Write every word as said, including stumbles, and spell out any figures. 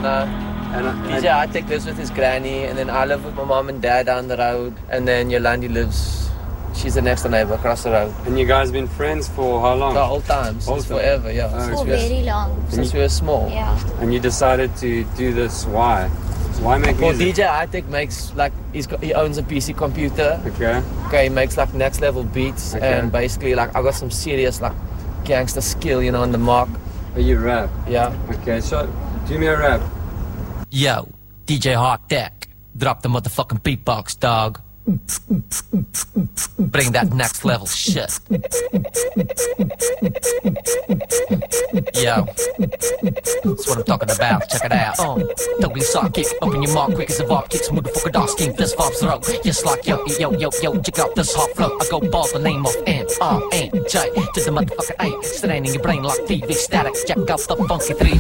know. And I, D J Hi-Tech lives with his granny, and then I live with my mom and dad down the road, and then Yolandi lives, she's the next door neighbor across the road. And you guys been friends for how long? The whole time, since Whole time. forever, yeah. Oh, since For we were, very long. since we were small. Yeah. And you decided to do this, why? So why make Well, music? D J Hi-Tech makes, like, he's got, he owns a P C computer. Okay. Okay, he makes, like, next level beats, Okay. and basically, like, I got some serious, like, gangster skill, you know, on the mark. Oh, you rap? Yeah. Okay, so do me a rap. Yo, D J Hi-Tech, drop the motherfucking beatbox, dog. Bring that next level shit. Yo, that's what I'm talking about. Check it out. Uh, totally sock kick, open your mouth quick as a vibe kicks. Motherfucker, dog skin, this vibe's throw. Just like yo, yo, yo, yo, check out this hot flow. I go ball the name of N R N J to the motherfucker A. Straining your brain like T V static. Check out the funky three.